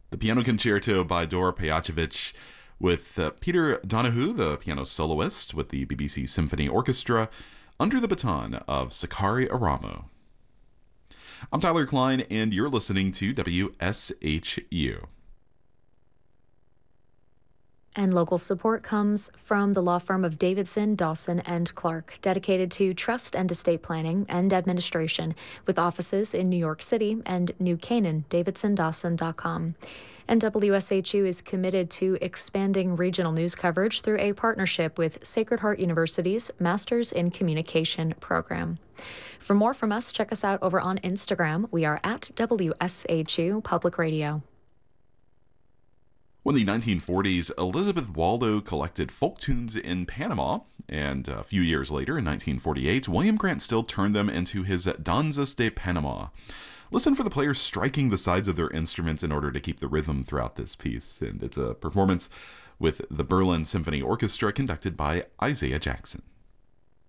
The Piano Concerto by Dora Pejacevic with Peter Donahue, the piano soloist with the BBC Symphony Orchestra, under the baton of Sakari Aramo. I'm Tyler Klein, and you're listening to WSHU. And local support comes from the law firm of Davidson, Dawson, and Clark, dedicated to trust and estate planning and administration, with offices in New York City and New Canaan, davidsondawson.com. And WSHU is committed to expanding regional news coverage through a partnership with Sacred Heart University's Masters in Communication program. For more from us, check us out over on Instagram. We are at WSHU Public Radio. When the 1940s, Elizabeth Waldo collected folk tunes in Panama, and a few years later, in 1948, William Grant Still turned them into his Danzas de Panama. Listen for the players striking the sides of their instruments in order to keep the rhythm throughout this piece, and it's a performance with the Berlin Symphony Orchestra conducted by Isaiah Jackson.